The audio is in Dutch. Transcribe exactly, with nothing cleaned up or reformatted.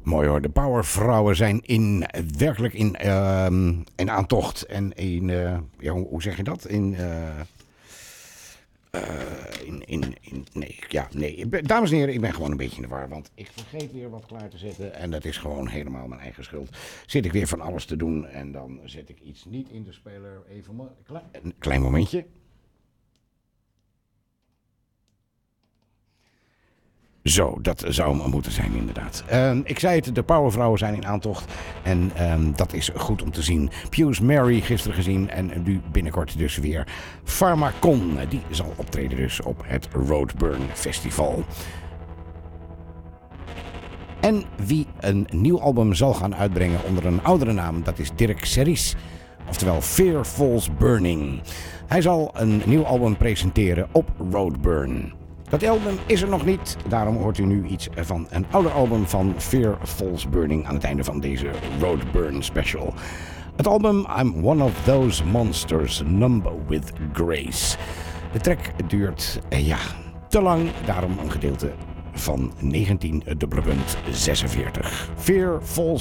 Mooi hoor, de Powervrouwen zijn in, werkelijk in, uh, in aantocht. En in, uh, ja, hoe, hoe zeg je dat? In, uh, uh, in, in, in, nee, ja, nee. Dames en heren, ik ben gewoon een beetje in de war. Want ik vergeet weer wat klaar te zetten. En dat is gewoon helemaal mijn eigen schuld. Zit ik weer van alles te doen. En dan zet ik iets niet in de speler. Even een klein, een klein momentje. Zo, dat zou maar moeten zijn inderdaad. Uh, ik zei het, de Powervrouwen zijn in aantocht. En uh, dat is goed om te zien. Pius Mary gisteren gezien. En nu binnenkort dus weer Pharmacon. Die zal optreden dus op het Roadburn Festival. En wie een nieuw album zal gaan uitbrengen onder een oudere naam, dat is Dirk Serries. Oftewel Fear Falls Burning. Hij zal een nieuw album presenteren op Roadburn. Dat album is er nog niet, daarom hoort u nu iets van een ouder album van Fear Falls Burning aan het einde van deze Roadburn special. Het album I'm One of Those Monsters, Number with Grace. De track duurt, eh, ja, te lang, daarom een gedeelte van negentien zesenveertig. Fear Falls